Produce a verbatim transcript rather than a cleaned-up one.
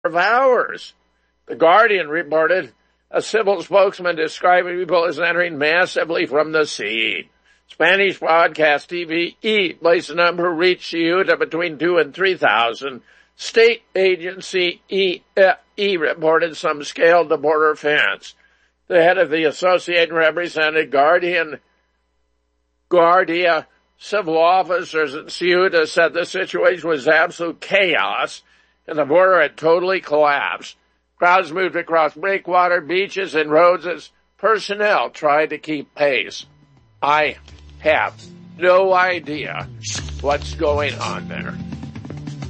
of hours. The Guardian reported a civil spokesman describing people as entering massively from the sea. Spanish broadcast T V E placed the number who reached Ceuta between two and three thousand. State agency E, uh, E reported some scaled the border fence. The head of the association represented Guardian, Guardia civil officers in Ceuta said the situation was absolute chaos and the border had totally collapsed. Crowds moved across breakwater, beaches, and roads as personnel tried to keep pace. I have no idea what's going on there.